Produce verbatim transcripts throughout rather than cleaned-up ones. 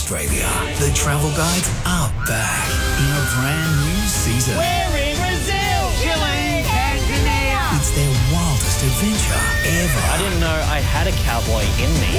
Australia. The Travel Guides are back in a brand new season. We're in Brazil, Chile, Tanzania. It's their wildest adventure ever. I didn't know I had a cowboy in me.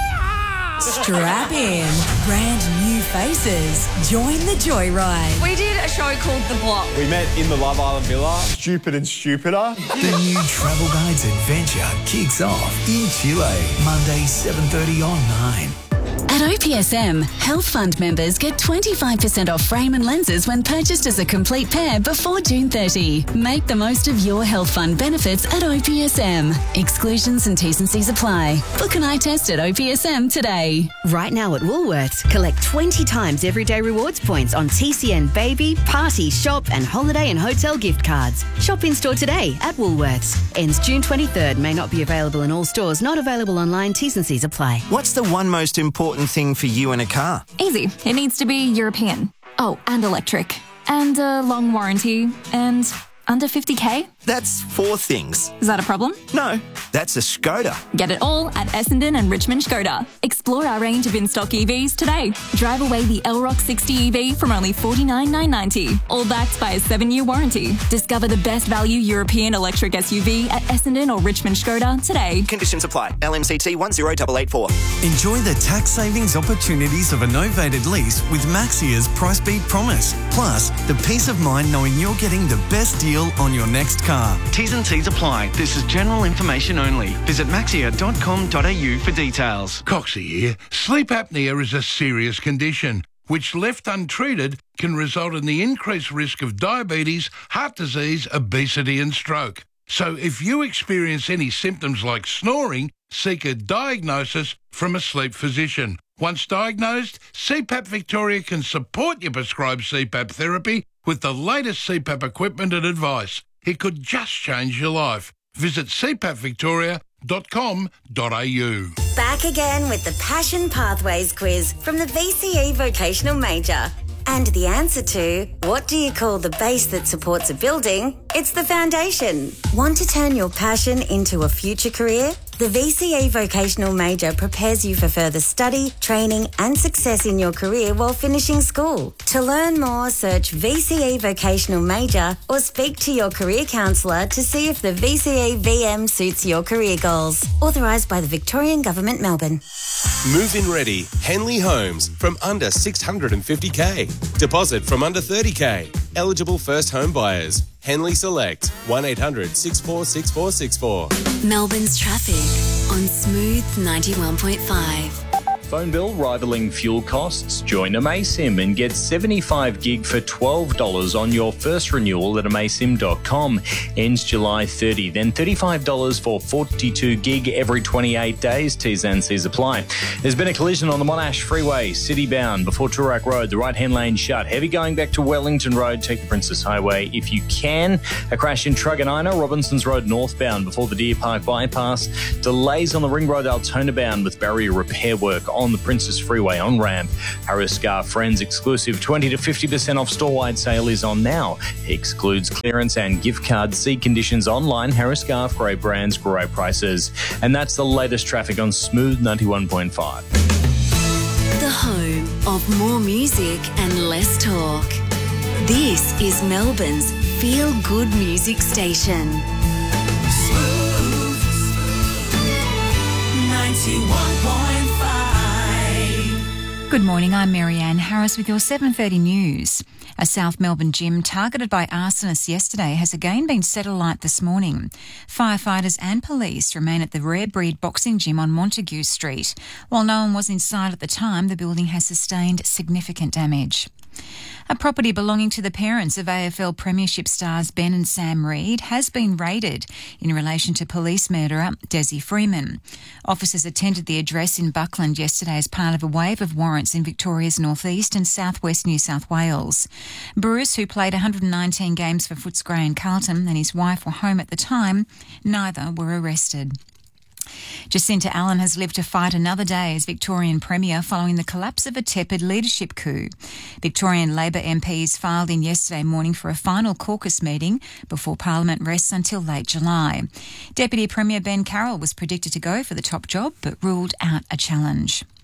Strap in. Brand new faces. Join the joyride. We did a show called The Block. We met in the Love Island Villa. Stupid and stupider. The new Travel Guides adventure kicks off in Chile, Monday seven thirty on nine. At O P S M, Health Fund members get twenty-five percent off frame and lenses when purchased as a complete pair before June thirtieth. Make the most of your Health Fund benefits at O P S M. Exclusions and T's and C's apply. Book an eye test at O P S M today. Right now at Woolworths, collect twenty times everyday rewards points on T C N baby, party, shop and holiday and hotel gift cards. Shop in store today at Woolworths. Ends June twenty-third. May not be available in all stores. Not available online. T's and C's apply. What's the one most important thing for you in a car? Easy. It needs to be European. Oh, and electric. And a long warranty. And under fifty K? That's four things. Is that a problem? No, that's a Skoda. Get it all at Essendon and Richmond Skoda. Explore our range of in-stock E Vs today. Drive away the L Rock sixty E V from only forty-nine thousand nine hundred ninety. All backed by a seven-year warranty. Discover the best value European electric S U V at Essendon or Richmond Skoda today. Conditions apply. L M C T one zero eight eight four. Enjoy the tax savings opportunities of a novated lease with Maxia's Price Beat Promise. Plus, the peace of mind knowing you're getting the best deal on your next car. T's and C's apply. This is general information only. Visit maxia dot com dot a u for details. Coxie here. Sleep apnea is a serious condition which, left untreated, can result in the increased risk of diabetes, heart disease, obesity and stroke. So if you experience any symptoms like snoring, seek a diagnosis from a sleep physician. Once diagnosed, C PAP Victoria can support your prescribed C PAP therapy with the latest C PAP equipment and advice. It could just change your life. Visit c pap victoria dot com dot a u. Back again with the Passion Pathways quiz from the V C E Vocational Major. And the answer to, what do you call the base that supports a building? It's the foundation. Want to turn your passion into a future career? The V C E Vocational Major prepares you for further study, training and success in your career while finishing school. To learn more, search V C E Vocational Major or speak to your career counsellor to see if the V C E V M suits your career goals. Authorised by the Victorian Government, Melbourne. Move-in ready. Henley Homes from under six hundred fifty K. Deposit from under thirty K. Eligible first home buyers. Henley Select. one eight hundred six four six four six four. Melbourne's traffic on Smooth ninety-one point five. Phone bill rivaling fuel costs? Join Amaysim and get seventy-five gig for twelve dollars on your first renewal at amaysim dot com. Ends July thirtieth. Then thirty-five dollars for forty-two gig every twenty-eight days. T's and C's apply. There's been a collision on the Monash Freeway, city-bound, before Toorak Road. The right-hand lane shut. Heavy going back to Wellington Road. Take the Princess Highway if you can. A crash in Truganina, Robinsons Road northbound before the Deer Park bypass. Delays on the Ring Road Altona bound with barrier repair work on the Princess Freeway on ramp. Harris Scarf Friends exclusive twenty to fifty percent off store-wide sale is on now. Excludes clearance and gift cards. See conditions online. Harris Scarf, great brands, great prices. And that's the latest traffic on Smooth ninety-one point five. The home of more music and less talk. This is Melbourne's feel-good music station. Smooth ninety-one point five. Good morning, I'm Marianne Harris with your seven thirty news. A South Melbourne gym targeted by arsonists yesterday has again been set alight this morning. Firefighters and police remain at the Rare Breed Boxing Gym on Montague Street. While no one was inside at the time, the building has sustained significant damage. A property belonging to the parents of A F L Premiership stars Ben and Sam Reid has been raided in relation to police murderer Desi Freeman. Officers attended the address in Buckland yesterday as part of a wave of warrants in Victoria's northeast and southwest New South Wales. Bruce, who played one hundred nineteen games for Footscray and Carlton, and his wife were home at the time. Neither were arrested. Jacinta Allen has lived to fight another day as Victorian Premier following the collapse of a tepid leadership coup. Victorian Labor M Ps filed in yesterday morning for a final caucus meeting before Parliament rests until late July. Deputy Premier Ben Carroll was predicted to go for the top job but ruled out a challenge.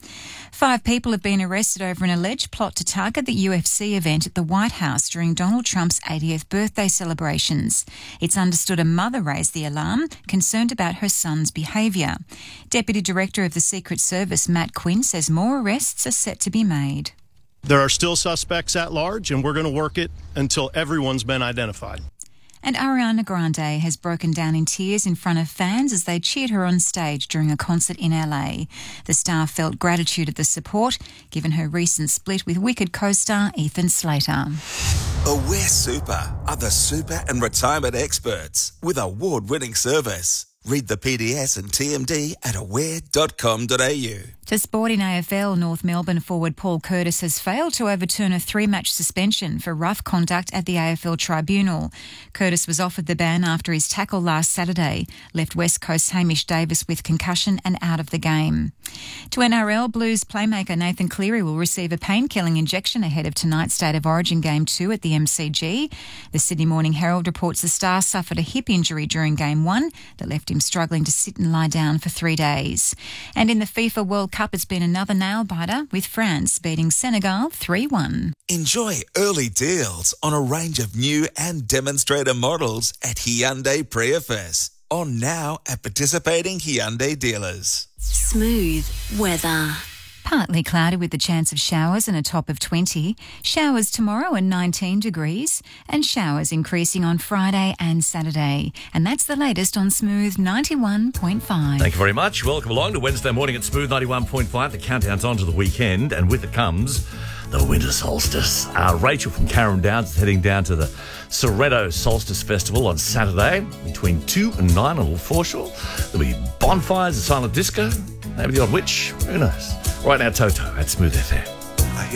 Five people have been arrested over an alleged plot to target the U F C event at the White House during Donald Trump's eightieth birthday celebrations. It's understood a mother raised the alarm, concerned about her son's behaviour. Deputy Director of the Secret Service, Matt Quinn, says more arrests are set to be made. There are still suspects at large, and we're going to work it until everyone's been identified. And Ariana Grande has broken down in tears in front of fans as they cheered her on stage during a concert in L A. The star felt gratitude at the support, given her recent split with Wicked co-star Ethan Slater. Aware Super are the super and retirement experts with award-winning service. Read the P D S and T M D at aware dot com dot a u. To sport in A F L, North Melbourne forward Paul Curtis has failed to overturn a three-match suspension for rough conduct at the A F L Tribunal. Curtis was offered the ban after his tackle last Saturday left West Coast's Hamish Davis with concussion and out of the game. To N R L, Blues playmaker Nathan Cleary will receive a pain-killing injection ahead of tonight's State of Origin Game two at the M C G. The Sydney Morning Herald reports the star suffered a hip injury during Game one that left him struggling to sit and lie down for three days. And in the FIFA World Cup, it's been another nail-biter, with France beating Senegal three one. Enjoy early deals on a range of new and demonstrator models at Hyundai Prius. On now at participating Hyundai dealers. Smooth weather. Partly cloudy with the chance of showers and a top of twenty. Showers tomorrow and nineteen degrees, and showers increasing on Friday and Saturday. And that's the latest on Smooth ninety-one point five. Thank you very much. Welcome along to Wednesday morning at Smooth ninety-one point five. The countdown's on to the weekend, and with it comes the winter solstice. Uh, Rachel from Carrum Downs is heading down to the Soretto Solstice Festival on Saturday between two and nine on Old Foreshore. There'll be bonfires, a silent disco, maybe the odd witch. Who knows? Right now, Toto at Smooth F M.